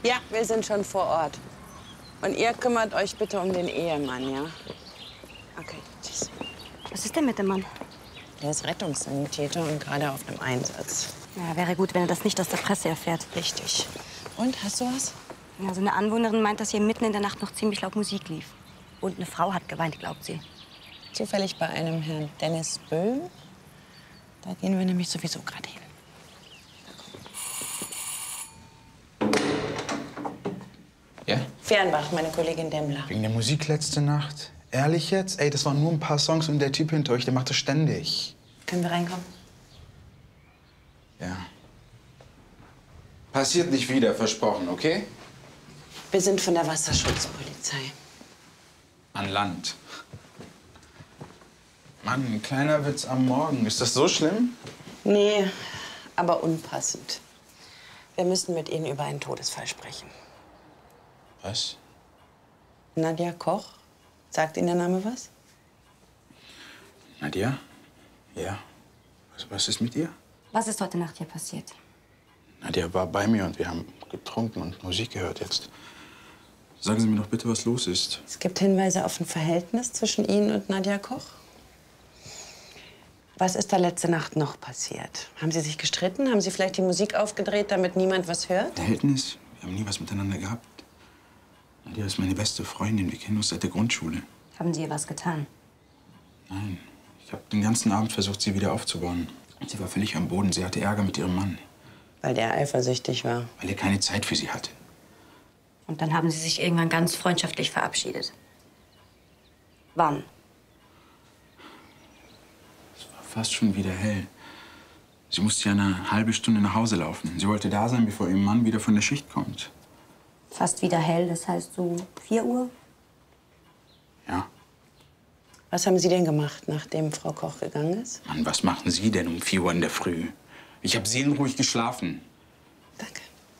Ja, wir sind schon vor Ort. Und ihr kümmert euch bitte um den Ehemann, ja? Okay, tschüss. Was ist denn mit dem Mann? Der ist Rettungssanitäter und gerade auf einem Einsatz. Ja, wäre gut, wenn er das nicht aus der Presse erfährt. Richtig. Und, hast du was? Ja, so eine Anwohnerin meint, dass hier mitten in der Nacht noch ziemlich laut Musik lief. Und eine Frau hat geweint, glaubt sie. Zufällig bei einem Herrn Dennis Böhm. Da gehen wir nämlich sowieso gerade hin. Ja? Fernbach, meine Kollegin Demmler. Wegen der Musik letzte Nacht? Ehrlich jetzt? Ey, das waren nur ein paar Songs und der Typ hinter euch, der macht das ständig. Können wir reinkommen? Ja. Passiert nicht wieder, versprochen, okay? Wir sind von der Wasserschutzpolizei. An Land. Mann, ein kleiner Witz am Morgen. Ist das so schlimm? Nee, aber unpassend. Wir müssen mit Ihnen über einen Todesfall sprechen. Was? Nadja Koch? Sagt Ihnen der Name was? Nadja? Ja. Was ist mit ihr? Was ist heute Nacht hier passiert? Nadja war bei mir und wir haben getrunken und Musik gehört jetzt. Sagen Sie mir doch bitte, was los ist. Es gibt Hinweise auf ein Verhältnis zwischen Ihnen und Nadja Koch. Was ist da letzte Nacht noch passiert? Haben Sie sich gestritten? Haben Sie vielleicht die Musik aufgedreht, damit niemand was hört? Verhältnis? Wir haben nie was miteinander gehabt. Nadja ist meine beste Freundin. Wir kennen uns seit der Grundschule. Haben Sie ihr was getan? Nein. Ich habe den ganzen Abend versucht, sie wieder aufzubauen. Sie war völlig am Boden. Sie hatte Ärger mit ihrem Mann. Weil der eifersüchtig war. Weil er keine Zeit für sie hatte. Und dann haben Sie sich irgendwann ganz freundschaftlich verabschiedet. Wann? Es war fast schon wieder hell. Sie musste ja eine halbe Stunde nach Hause laufen. Sie wollte da sein, bevor ihr Mann wieder von der Schicht kommt. Fast wieder hell, das heißt so 4 Uhr? Ja. Was haben Sie denn gemacht, nachdem Frau Koch gegangen ist? Mann, was machen Sie denn um 4 Uhr in der Früh? Ich habe seelenruhig geschlafen. Danke.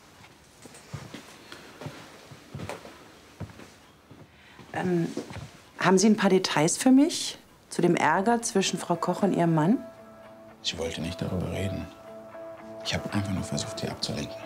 Haben Sie ein paar Details für mich zu dem Ärger zwischen Frau Koch und ihrem Mann? Sie wollte nicht darüber reden. Ich habe einfach nur versucht, sie abzulenken.